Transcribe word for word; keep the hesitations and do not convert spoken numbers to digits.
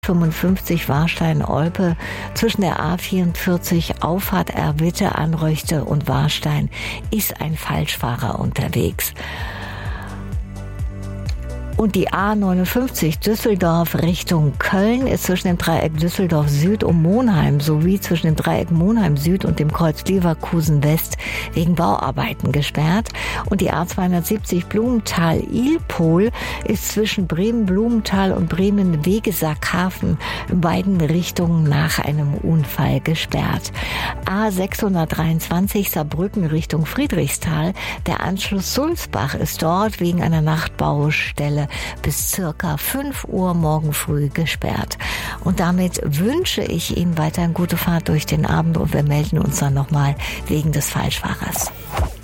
fünfundfünfzig Warstein-Olpe zwischen der A vierundvierzig Auffahrt Erwitte, Anröchte und Warstein ist ein Falschfahrer unterwegs. Und die A neunundfünfzig Düsseldorf Richtung Köln ist zwischen dem Dreieck Düsseldorf Süd und Monheim sowie zwischen dem Dreieck Monheim Süd und dem Kreuz Leverkusen West wegen Bauarbeiten gesperrt. Und die A zweihundertsiebzig Blumenthal-Ilpol ist zwischen Bremen-Blumenthal und Bremen-Wegesackhafen in beiden Richtungen nach einem Unfall gesperrt. A sechshundertdreiundzwanzig Saarbrücken Richtung Friedrichsthal. Der Anschluss Sulzbach ist dort wegen einer Nachtbaustelle bis circa fünf Uhr morgen früh gesperrt. Und damit wünsche ich Ihnen weiterhin gute Fahrt durch den Abend und wir melden uns dann nochmal wegen des Falschfahrers.